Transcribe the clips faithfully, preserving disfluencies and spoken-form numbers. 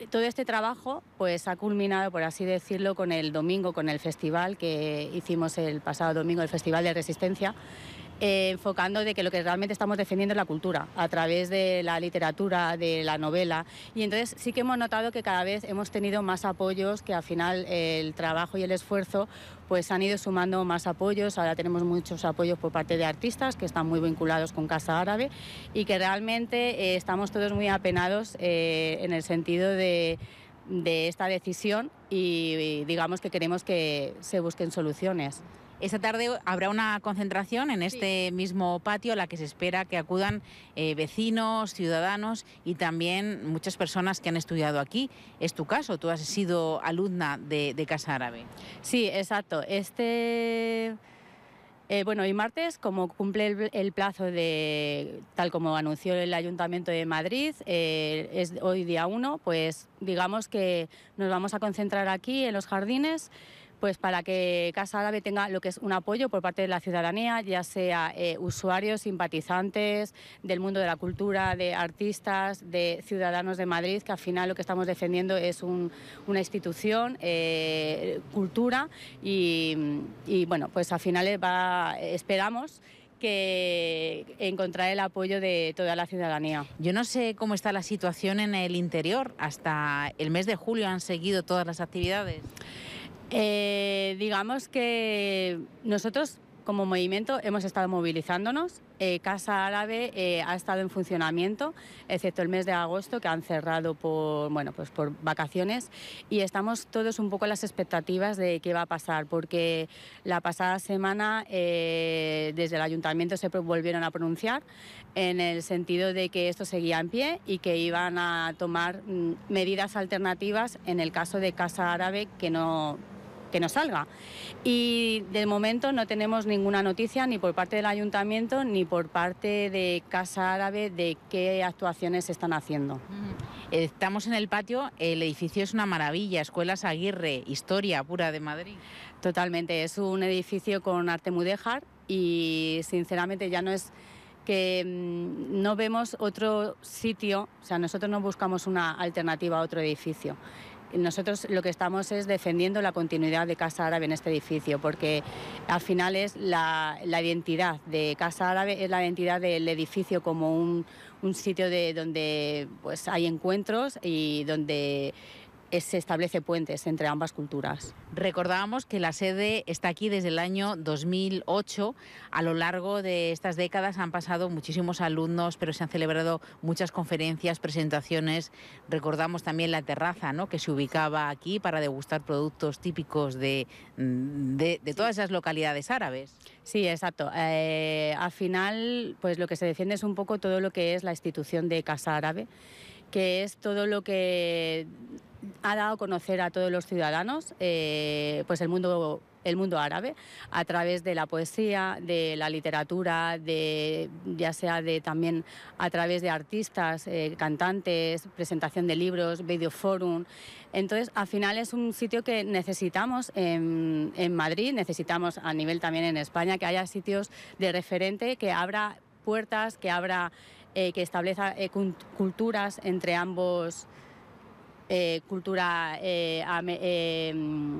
todo este trabajo pues ha culminado, por así decirlo, con el domingo, con el festival que hicimos el pasado domingo, el Festival de Resistencia, eh, enfocando de que lo que realmente estamos defendiendo es la cultura, a través de la literatura, de la novela. Y entonces sí que hemos notado que cada vez hemos tenido más apoyos, que al final eh, el trabajo y el esfuerzo pues han ido sumando más apoyos. Ahora tenemos muchos apoyos por parte de artistas que están muy vinculados con Casa Árabe y que realmente eh, estamos todos muy apenados eh, en el sentido de, de esta decisión y, y digamos que queremos que se busquen soluciones. Esta tarde habrá una concentración en este sí. mismo patio a la que se espera que acudan eh, vecinos, ciudadanos y también muchas personas que han estudiado aquí. Es tu caso, tú has sido alumna de, de Casa Árabe. Sí, exacto. Este... Eh, bueno, hoy martes, como cumple el, el plazo de, tal como anunció el Ayuntamiento de Madrid, eh, es hoy día uno, pues digamos que nos vamos a concentrar aquí en los jardines, pues para que Casa Árabe tenga lo que es un apoyo por parte de la ciudadanía, ya sea eh, usuarios, simpatizantes del mundo de la cultura, de artistas, de ciudadanos de Madrid, que al final lo que estamos defendiendo es un, una institución, eh, cultura y, y bueno, pues al final va, esperamos que encontrar el apoyo de toda la ciudadanía. Yo no sé cómo está la situación en el interior. Hasta el mes de julio han seguido todas las actividades. Eh, digamos que nosotros como movimiento hemos estado movilizándonos. Eh, Casa Árabe eh, ha estado en funcionamiento, excepto el mes de agosto, que han cerrado por, bueno, pues por vacaciones, y estamos todos un poco a las expectativas de qué va a pasar, porque la pasada semana eh, desde el Ayuntamiento se volvieron a pronunciar en el sentido de que esto seguía en pie y que iban a tomar mm, medidas alternativas en el caso de Casa Árabe que no... que no salga. Y de momento no tenemos ninguna noticia ni por parte del Ayuntamiento ni por parte de Casa Árabe de qué actuaciones se están haciendo. Estamos en el patio, el edificio es una maravilla, Escuelas Aguirre, historia pura de Madrid. Totalmente, es un edificio con arte mudéjar y sinceramente ya no es que mmm, no vemos otro sitio, o sea, nosotros no buscamos una alternativa a otro edificio. Nosotros lo que estamos es defendiendo la continuidad de Casa Árabe en este edificio, porque al final es la, la identidad de Casa Árabe, es la identidad del edificio como un, un sitio de, donde pues, hay encuentros y donde se establece puentes entre ambas culturas. Recordábamos que la sede está aquí desde el año dos mil ocho. A lo largo de estas décadas han pasado muchísimos alumnos, pero se han celebrado muchas conferencias, presentaciones. Recordamos también la terraza, ¿no?, que se ubicaba aquí para degustar productos típicos de, de, de todas esas localidades árabes. Sí, exacto. Eh, al final, pues lo que se defiende es un poco todo lo que es la institución de Casa Árabe, que es todo lo que ha dado a conocer a todos los ciudadanos eh, pues el mundo, el mundo árabe a través de la poesía, de la literatura, de, ya sea de también a través de artistas, eh, cantantes, presentación de libros, videoforum. Entonces, al final es un sitio que necesitamos en, en Madrid, necesitamos a nivel también en España, que haya sitios de referente, que abra puertas, que abra, eh, que establezca eh, culturas entre ambos. Eh, cultura eh, eh,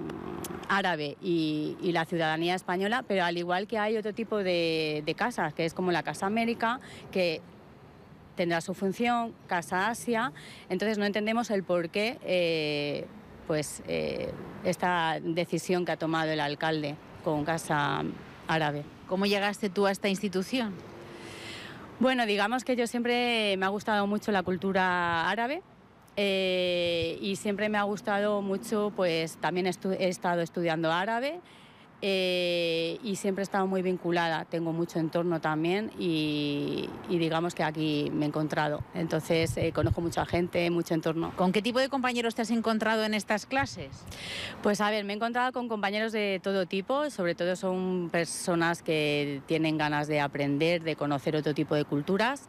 árabe y, y la ciudadanía española, pero al igual que hay otro tipo de, de casas, que es como la Casa América, que tendrá su función, Casa Asia. Entonces no entendemos el por qué eh, pues, eh, esta decisión que ha tomado el alcalde con Casa Árabe. ¿Cómo llegaste tú a esta institución? Bueno, digamos que yo siempre me ha gustado mucho la cultura árabe. Eh, y siempre me ha gustado mucho, pues también estu- he estado estudiando árabe eh, y siempre he estado muy vinculada, tengo mucho entorno también y, y digamos que aquí me he encontrado, entonces eh, conozco mucha gente, mucho entorno. ¿Con qué tipo de compañeros te has encontrado en estas clases? Pues a ver, me he encontrado con compañeros de todo tipo, sobre todo son personas que tienen ganas de aprender, de conocer otro tipo de culturas.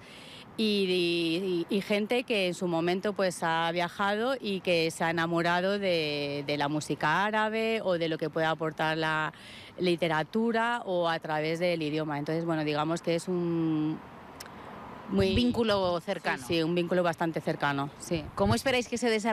Y, y, y gente que en su momento pues ha viajado y que se ha enamorado de, de la música árabe o de lo que puede aportar la literatura o a través del idioma. Entonces, bueno, digamos que es un... Muy, un vínculo cercano. Sí, sí, un vínculo bastante cercano, sí. ¿Cómo esperáis que se desarrolle